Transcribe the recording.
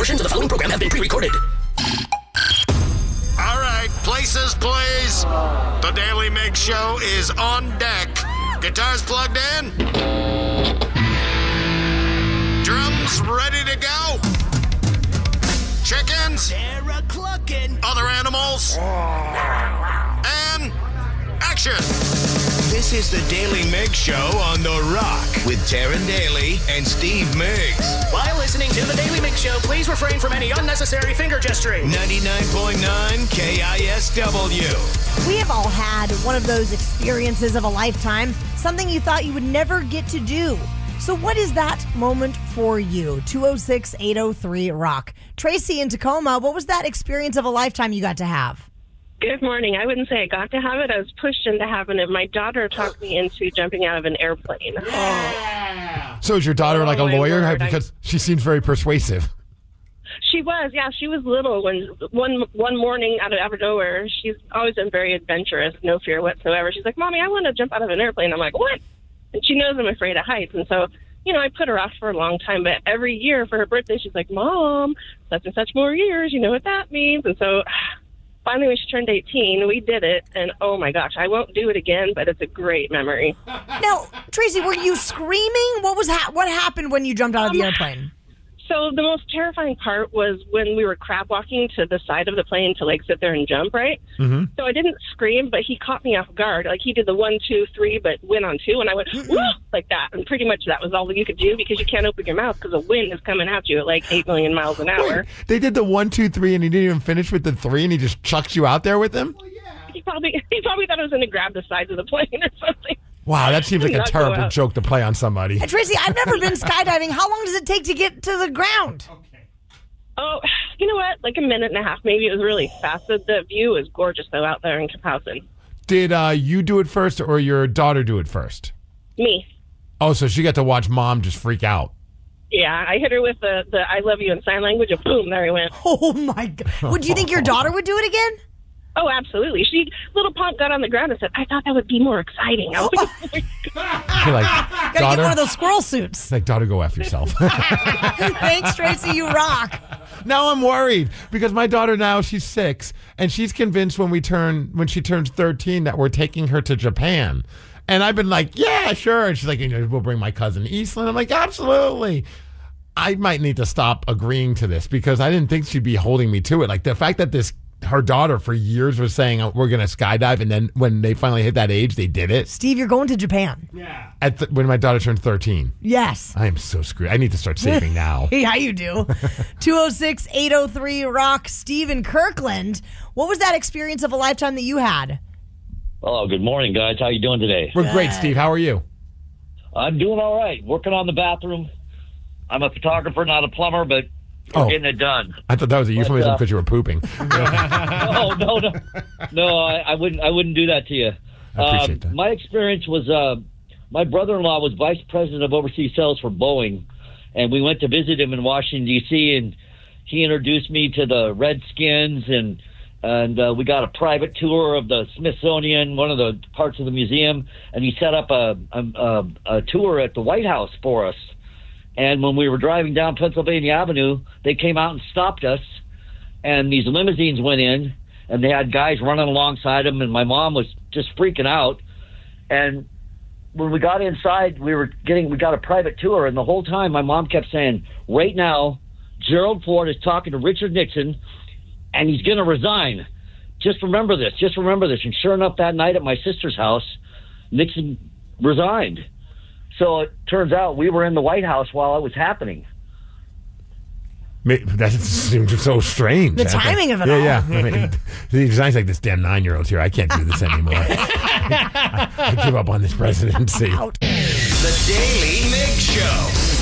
Portions of the following program have been pre-recorded. All right, places, please. The Daily Mix Show is on deck. Guitars plugged in. Drums ready to go. Chickens. Other animals. And action. This is the Daily Mix Show on The Rock with Taryn Daly and Steve Miggs. While listening to the Daily Mix Show, please refrain from any unnecessary finger gesturing. 99.9 KISW. We have all had one of those experiences of a lifetime, something you thought you would never get to do. So what is that moment for you? 206-803-ROCK. Tracy in Tacoma, what was that experience of a lifetime you got to have? Good morning. I wouldn't say I got to have it. I was pushed into having it. My daughter talked me into jumping out of an airplane. So is your daughter like a my lawyer? word, Because she seems very persuasive. She was, yeah. She was little when one morning out of nowhere, she's always been very adventurous, no fear whatsoever. She's like, Mommy, I want to jump out of an airplane. I'm like, what? And she knows I'm afraid of heights. And so, I put her off for a long time. But every year for her birthday, she's like, Mom, such and such more years. You know what that means? And so finally, when she turned 18, we did it. And oh my gosh, I won't do it again, but it's a great memory. Now, Tracy, were you screaming? What happened when you jumped out of the airplane? So the most terrifying part was when we were crab walking to the side of the plane to sit there and jump, right? Mm-hmm. So I didn't scream, but he caught me off guard. He did the 1, 2, 3, but went on 2, and I went, woo, like that. And pretty much that was all you could do because you can't open your mouth because the wind is coming at you at 8 million miles an hour. Wait, they did the 1, 2, 3, and he didn't even finish with the 3, and he just chucks you out there with him? Well, yeah. He probably thought I was going to grab the sides of the plane or something. Wow, that seems like a terrible joke to play on somebody. And Tracy, I've never been skydiving. How long does it take to get to the ground? Oh, you know what? A minute and a half. Maybe it was really fast. The view is gorgeous, though, out there in Kapowsin. Did you do it first or your daughter do it first? Me. Oh, so she got to watch Mom just freak out. Yeah, I hit her with the I love you in sign language, and boom, there he went. Oh, my God. Do you think your daughter would do it again? Oh, absolutely. Little Pomp got on the ground and said, I thought that would be more exciting. I was like, oh my God. Gotta get one of those squirrel suits. Daughter, go F yourself. Thanks, Tracy. You rock. Now I'm worried because my daughter now, she's 6, and she's convinced when she turns 13 that we're taking her to Japan. And I've been like, yeah, sure. And she's like, we'll bring my cousin Eastland. I'm like, absolutely. I might need to stop agreeing to this because I didn't think she'd be holding me to it. The fact that her daughter for years was saying we're going to skydive, and then when they finally hit that age, they did it. Steve, you're going to Japan. Yeah. When my daughter turned 13. Yes. I am so screwed. I need to start saving now. Yeah, you do. 206-803-ROCK. Steve in Kirkland. What was that experience of a lifetime that you had? Oh, good morning, guys. How you doing today? We're great, Steve. How are you? I'm doing all right. Working on the bathroom. I'm a photographer, not a plumber, but we're getting it done. I thought that was a euphemism because you were pooping. No. I wouldn't do that to you. I appreciate that. My experience was my brother-in-law was vice president of overseas sales for Boeing, and we went to visit him in Washington, D.C., and he introduced me to the Redskins, and we got a private tour of the Smithsonian, one of the parts of the museum, and he set up a tour at the White House for us. And when we were driving down Pennsylvania Avenue, they came out and stopped us, and these limousines went in, and they had guys running alongside them, and my mom was just freaking out. And when we got inside, we got a private tour, and the whole time my mom kept saying, right now, Gerald Ford is talking to Richard Nixon, and he's going to resign. Just remember this. And sure enough, that night at my sister's house, Nixon resigned. So it turns out we were in the White House while it was happening. That seems so strange. The timing of it all. Yeah. I mean, he sounds like this damn 9-year-old here. I can't do this anymore. I give up on this presidency. The Daily Mix Show.